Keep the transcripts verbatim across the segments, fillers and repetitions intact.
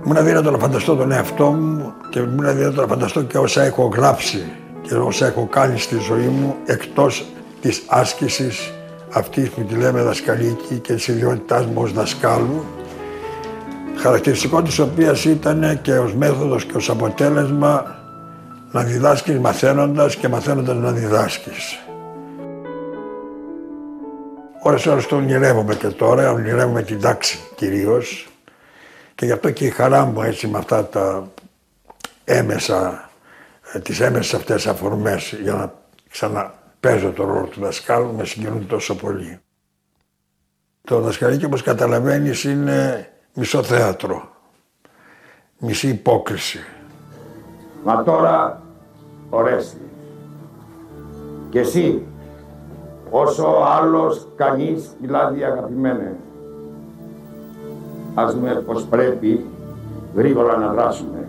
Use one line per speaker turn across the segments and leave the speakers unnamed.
Μου είναι αδύνατο να φανταστώ τον εαυτό μου και μου είναι αδύνατο να φανταστώ και όσα έχω γράψει και όσα έχω κάνει στη ζωή μου εκτός της άσκησης αυτής που τη λέμε δασκαλική και της ιδιότητάς μου ως δασκάλου, χαρακτηριστικό της οποίας ήταν και ως μέθοδος και ως αποτέλεσμα να διδάσκεις μαθαίνοντας και μαθαίνοντας να διδάσκεις. Ώρες ώρες το ονειρεύομαι και τώρα, ονειρεύομαι την τάξη κυρίως και γι' αυτό και η χαρά μου έτσι με αυτά τα έμεσα, τις έμεσες αυτές αφορμές για να ξαναπαίζω τον ρόλο του δασκάλου με συγκινούν τόσο πολύ. Το δασκαλίκι, όπως καταλαβαίνεις, είναι μισό θέατρο, μισή υπόκριση.
Μα τώρα, Ορέστη, και εσύ, όσο άλλος κανείς μιλάδι αγαπημένε, ας δούμε πως πρέπει γρήγορα να δράσουμε.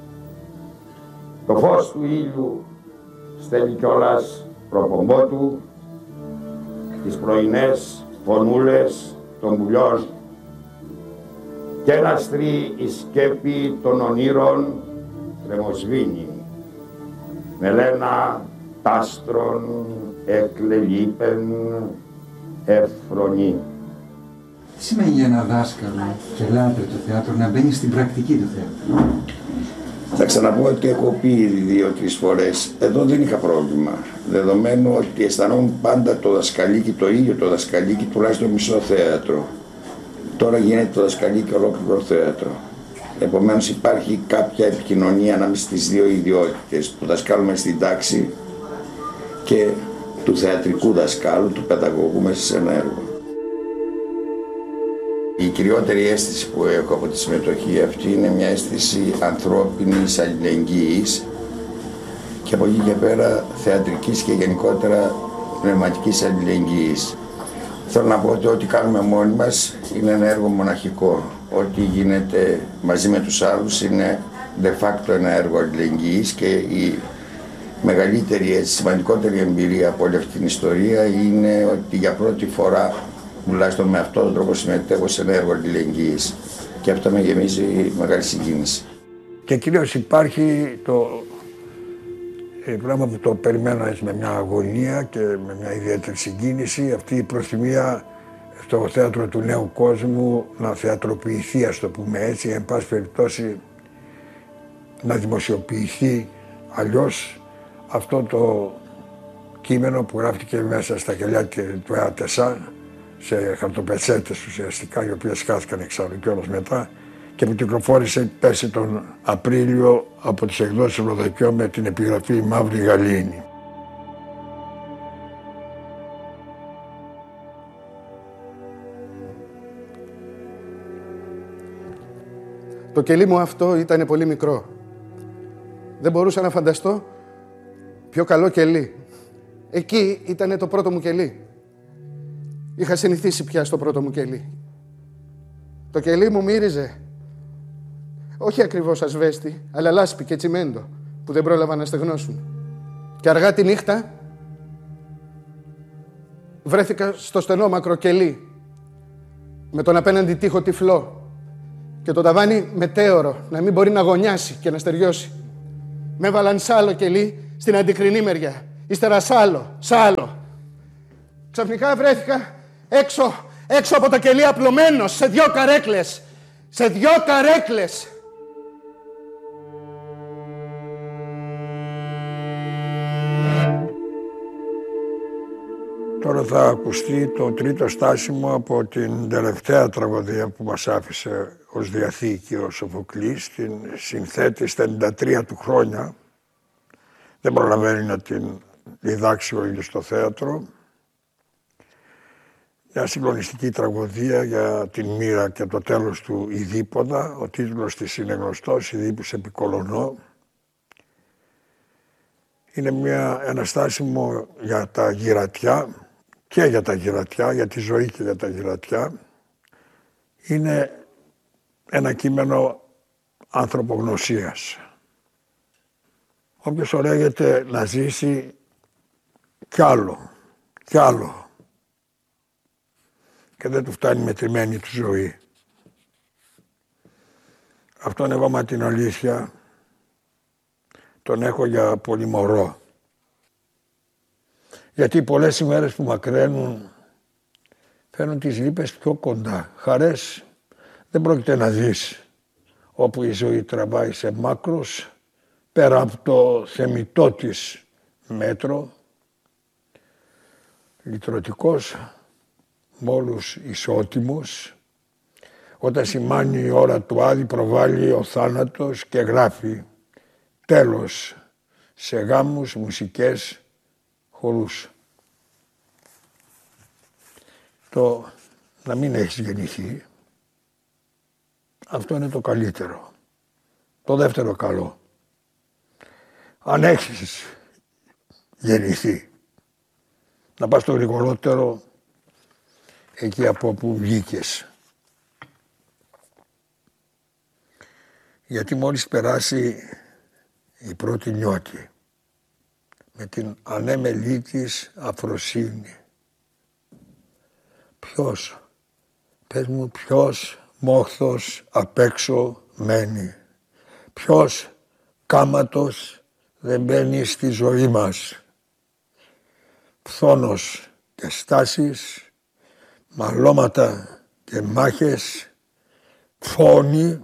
Το φως του ήλιου στέλνει κιόλας προπομπό του τις πρωινές φωνούλες των πουλιών και ένα στρί η σκέπη των ονείρων τρεμοσβήνει με λένα τάστρων εκλελείπεν εφρονή.
Τι σημαίνει για ένα δάσκαλο και λάτρε το θέατρο να μπαίνει στην πρακτική του θέατρου?
Θα ξαναπώ ότι έχω πει ήδη δύο-τρεις φορές. Εδώ δεν είχα πρόβλημα. Δεδομένου ότι αισθανόμουν πάντα το δασκαλίκι, το ίδιο το δασκαλίκι, τουλάχιστον μισό θέατρο. Τώρα γίνεται το δασκαλίκι ολόκληρο θέατρο. Επομένως υπάρχει κάποια επικοινωνία ανάμεσα στις δύο ιδιότητες, του δασκάλου μέσα στην τάξη και του θεατρικού δασκάλου, του παιδαγωγού μέσα σε ένα έργο. Η κυριότερη αίσθηση που έχω από τη συμμετοχή αυτή είναι μια αίσθηση ανθρώπινης αλληλεγγύης και από εκεί και πέρα θεατρικής και γενικότερα πνευματικής αλληλεγγύης. Θέλω να πω ότι ό,τι κάνουμε μόνοι μας είναι ένα έργο μοναχικό. Ό,τι γίνεται μαζί με τους άλλους είναι de facto ένα έργο αλληλεγγύης και η μεγαλύτερη, έτσι, σημαντικότερη εμπειρία από όλη αυτή την ιστορία είναι ότι για πρώτη φορά, τουλάχιστον με αυτόν τον τρόπο, συμμετέχω σε ένα έργο αλληλεγγύης και αυτό με γεμίζει μεγάλη συγκίνηση.
Και κυρίως υπάρχει το πράγμα που το περιμένω έτσι με μια αγωνία και με μια ιδιαίτερη συγκίνηση, αυτή η προθυμία στο θέατρο του νέου κόσμου να θεατροποιηθεί, ας το πούμε έτσι, εν πάση περιπτώσει να δημοσιοποιηθεί αλλιώς αυτό το κείμενο που γράφτηκε μέσα στα κελιά του ΕΑΤΕΣΑ, σε χαρτοπετσέτες ουσιαστικά, οι οποίες χάθηκαν εξάλλου κιόλας μετά και που κυκλοφόρησε πέρσι τον Απρίλιο από τις εκδόσεις Ευρωδοκιό με την επιγραφή Μαύρη Γαλήνη.
Το κελί μου αυτό ήταν πολύ μικρό. Δεν μπορούσα να φανταστώ πιο καλό κελί. Εκεί ήταν το πρώτο μου κελί. Είχα συνηθίσει πια στο πρώτο μου κελί. Το κελί μου μύριζε όχι ακριβώς ασβέστη, αλλά λάσπη και τσιμέντο που δεν πρόλαβαν να στεγνώσουν. Και αργά τη νύχτα βρέθηκα στο στενόμακρο κελί με τον απέναντι τοίχο τυφλό και το ταβάνι μετέωρο να μην μπορεί να γωνιάσει και να στεριώσει. Με έβαλαν σ' άλλο κελί στην αντικρινή μεριά, ύστερα σ' άλλο, σ' άλλο. Ξαφνικά βρέθηκα έξω, έξω από το κελί απλωμένος σε δυο καρέκλες, σε δυο καρέκλες.
Τώρα θα ακουστεί το τρίτο στάσιμο από την τελευταία τραγωδία που μας άφησε ως διαθήκη ο Σοφοκλής, την συνθέτη στα ενενήντα τρία του χρόνια. Δεν προλαβαίνει να την διδάξει ο ίδιος στο θέατρο. Μια συγκλονιστική τραγωδία για την μοίρα και το τέλος του Ιδίπποντα. Ο τίτλος της είναι γνωστός, Ιδίππους επί Κολωνό. Είναι μια, ένα στάσιμο για τα γυρατιά και για τα γυρατιά, για τη ζωή και για τα γυρατιά. Είναι ένα κείμενο ανθρωπογνωσίας. Όποιος ορέγεται να ζήσει κι άλλο, κι άλλο και δεν του φτάνει μετρημένη του ζωή. αυτόν εγώ μα την αλήθεια τον έχω για πολύ μωρό. Γιατί πολλές ημέρες που μακραίνουν φέρνουν τις λύπες πιο κοντά. Χαρές δεν πρόκειται να δεις όπου η ζωή τραβάει σε μάκρος, πέρα από το θεμιτό της μέτρο, λυτρωτικός, με όλους ισότιμους, όταν σημάνει η ώρα του άδει προβάλλει ο θάνατος και γράφει τέλος σε γάμους, μουσικές, χορούς. Το να μην έχεις γεννηθεί, αυτό είναι το καλύτερο. Το δεύτερο καλό. Αν έχεις γεννηθεί, να πας το γρηγορότερο εκεί από όπου βγήκες. Γιατί μόλις περάσει η πρώτη νιώτη με την ανέμελή της αφροσύνη. Ποιος, πες μου ποιος μόχθος απ' έξω μένει. Ποιος κάματος δεν μπαίνει στη ζωή μας. Φθόνος και στάσεις, μαλώματα και μάχες, φόνοι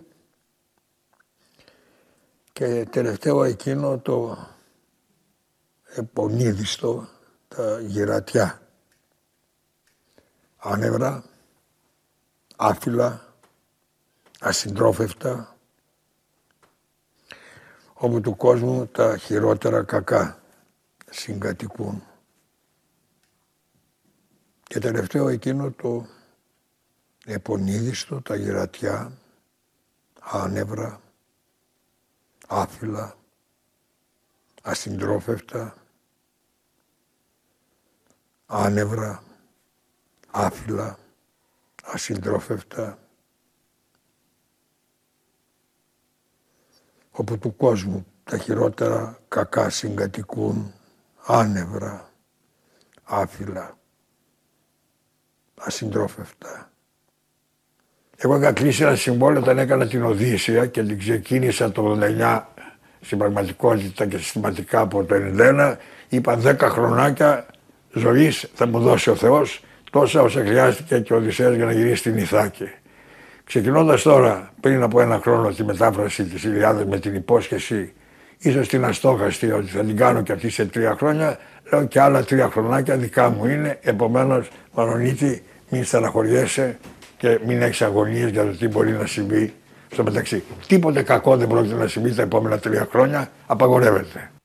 και τελευταίο εκείνο το επονίδιστο, τα γυρατιά. Άνευρα, άφυλα, ασυντρόφευτα, όπου του κόσμου τα χειρότερα κακά συγκατοικούν. Και τελευταίο εκείνο το επονίδιστο, τα γυρατιά, άνευρα, άφυλα, ασυντρόφευτα, άνευρα, άφυλα, ασυντρόφευτα, όπου του κόσμου τα χειρότερα κακά συγκατοικούν, άνευρα, άφυλα, ασυντρόφευτα. Εγώ είχα κλείσει ένα συμβόλαιο όταν έκανα την Οδύσσεια και την ξεκίνησα το ογδόντα εννιά στην πραγματικότητα και συστηματικά από το ενενήντα ένα. Είπα δέκα χρονάκια ζωής θα μου δώσει ο Θεός, τόσα όσα χρειάστηκε και ο Οδυσσέας για να γυρίσει στην Ιθάκη. Ξεκινώντας τώρα πριν από ένα χρόνο τη μετάφραση της Ιλιάδας με την υπόσχεση, ίσως την αστόχαστη ότι θα την κάνω και αυτή σε τρία χρόνια, λέω και άλλα τρία χρονάκια δικά μου είναι, επομένως Μαρονίτη μην στεναχωριέσαι και μην έχεις αγωνίες για το τι μπορεί να συμβεί στο μεταξύ. Τίποτε κακό δεν πρόκειται να συμβεί τα επόμενα τρία χρόνια, απαγορεύεται.